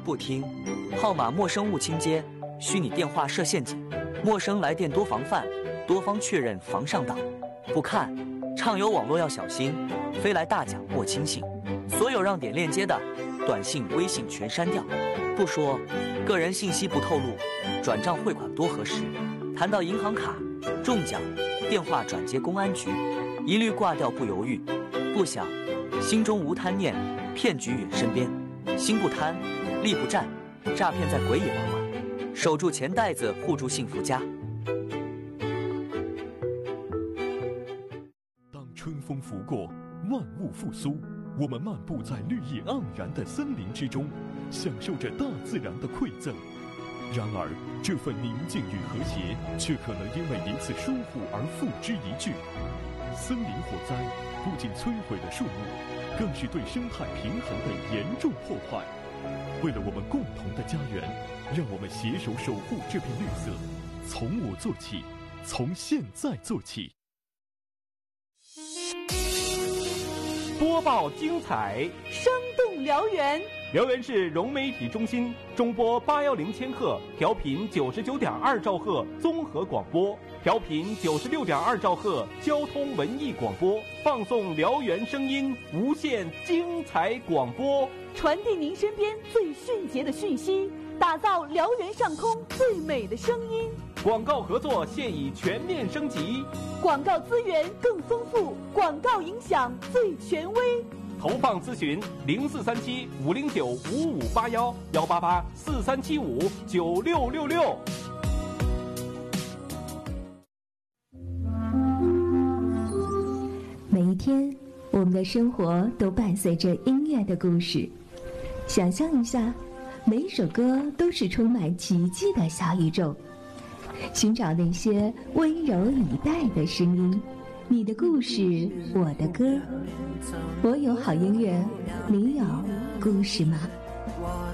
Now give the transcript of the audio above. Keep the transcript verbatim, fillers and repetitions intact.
不听，号码陌生勿倾接，虚拟电话设陷阱，陌生来电多防范，多方确认防上当。不看，畅游网络要小心，飞来大奖莫轻信。所有让点链接的短信、微信全删掉。不说，个人信息不透露，转账汇款多核实。谈到银行卡、中奖，电话转接公安局，一律挂掉不犹豫。不想，心中无贪念，骗局远身边。心不贪，力不战，诈骗在鬼也玩玩。守住钱袋子，护住幸福家。 当春风拂过，万物复苏，我们漫步在绿意盎然的森林之中，享受着大自然的馈赠。然而，这份宁静与和谐，却可能因为一次疏忽而付之一炬。森林火灾不仅摧毁了树木，更是对生态平衡的严重破坏。为了我们共同的家园，让我们携手守护这片绿色，从我做起，从现在做起。 播报精彩， 生动燎原。 辽源市融媒体中心中波八幺零千赫，调频九十九点二兆赫综合广播，调频九十六点二兆赫交通文艺广播，放送辽源声音，无限精彩广播， 传递您身边最迅捷的讯息，打造辽源上空最美的声音。 广告合作现已全面升级， 广告资源更丰富，广告影响最权威。 投放咨询零四三七五零九五五八幺幺八八四三七五九六六六。 每一天，我们的生活都伴随着音乐的故事。想象一下，每一首歌都是充满奇迹的小宇宙。寻找那些温柔以待的声音，你的故事，我的歌。我有好音乐，你有故事吗？